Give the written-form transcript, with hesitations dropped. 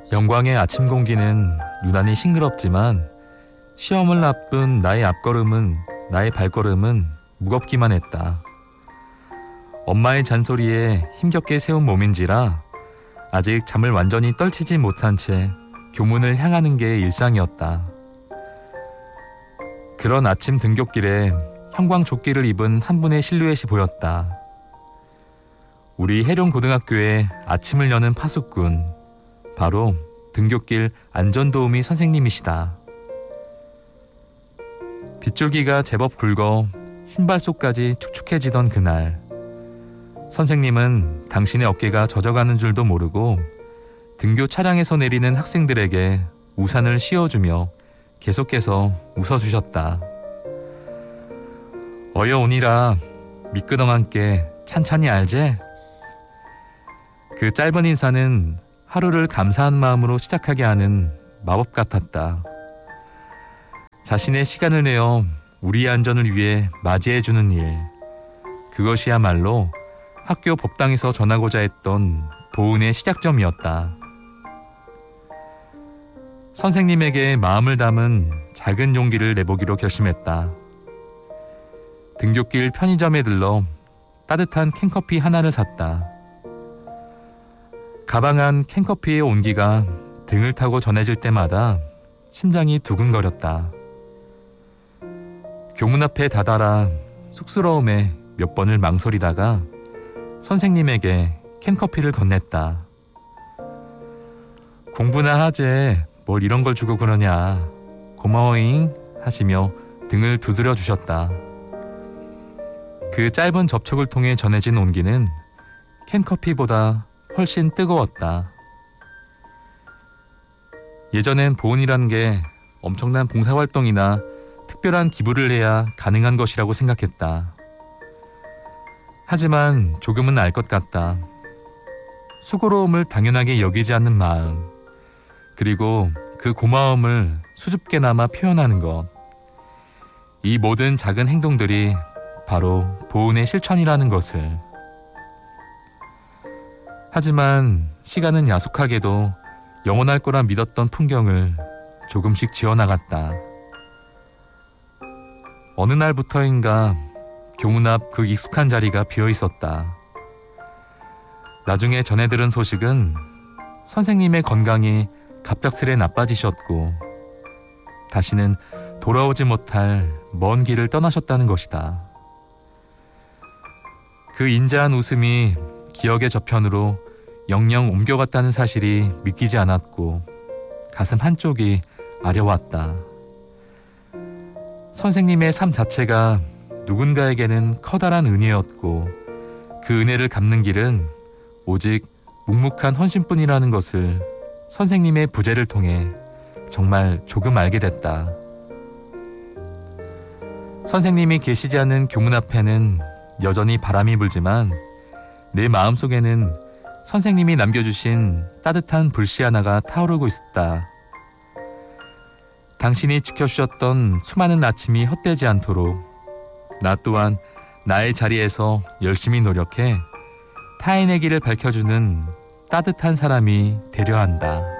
영광의 아침 공기는 유난히 싱그럽지만 시험을 앞둔 나의 발걸음은 무겁기만 했다. 엄마의 잔소리에 힘겹게 세운 몸인지라 아직 잠을 완전히 떨치지 못한 채 교문을 향하는 게 일상이었다. 그런 아침 등굣길에 형광조끼를 입은 한 분의 실루엣이 보였다. 우리 해룡고등학교에 아침을 여는 파수꾼, 바로 등굣길 안전도우미 선생님이시다. 빗줄기가 제법 굵어 신발 속까지 축축해지던 그날, 선생님은 당신의 어깨가 젖어가는 줄도 모르고 등교 차량에서 내리는 학생들에게 우산을 씌워주며 계속해서 웃어주셨다. 어여오니라 미끄덩함께 찬찬히 알제? 그 짧은 인사는 하루를 감사한 마음으로 시작하게 하는 마법 같았다. 자신의 시간을 내어 우리의 안전을 위해 맞이해주는 일, 그것이야말로 학교 법당에서 전하고자 했던 보은의 시작점이었다. 선생님에게 마음을 담은 작은 용기를 내보기로 결심했다. 등굣길 편의점에 들러 따뜻한 캔커피 하나를 샀다. 가방 안 캔커피의 온기가 등을 타고 전해질 때마다 심장이 두근거렸다. 교문 앞에 다다라 쑥스러움에 몇 번을 망설이다가 선생님에게 캔커피를 건넸다. 공부나 하재, 뭘 이런 걸 주고 그러냐. 고마워잉 하시며 등을 두드려 주셨다. 그 짧은 접촉을 통해 전해진 온기는 캔커피보다 훨씬 뜨거웠다. 예전엔 보은이란 게 엄청난 봉사활동이나 특별한 기부를 해야 가능한 것이라고 생각했다. 하지만 조금은 알 것 같다. 수고로움을 당연하게 여기지 않는 마음, 그리고 그 고마움을 수줍게나마 표현하는 것, 이 모든 작은 행동들이 바로 보은의 실천이라는 것을. 하지만 시간은 야속하게도 영원할 거라 믿었던 풍경을 조금씩 지어나갔다. 어느 날부터인가 교문 앞 그 익숙한 자리가 비어있었다. 나중에 전해 들은 소식은 선생님의 건강이 갑작스레 나빠지셨고 다시는 돌아오지 못할 먼 길을 떠나셨다는 것이다. 그 인자한 웃음이 기억의 저편으로 영영 옮겨갔다는 사실이 믿기지 않았고 가슴 한쪽이 아려왔다. 선생님의 삶 자체가 누군가에게는 커다란 은혜였고 그 은혜를 갚는 길은 오직 묵묵한 헌신뿐이라는 것을 선생님의 부재를 통해 정말 조금 알게 됐다. 선생님이 계시지 않는 교문 앞에는 여전히 바람이 불지만 내 마음속에는 선생님이 남겨주신 따뜻한 불씨 하나가 타오르고 있었다. 당신이 지켜주셨던 수많은 아침이 헛되지 않도록 나 또한 나의 자리에서 열심히 노력해 타인의 길을 밝혀주는 따뜻한 사람이 되려 한다.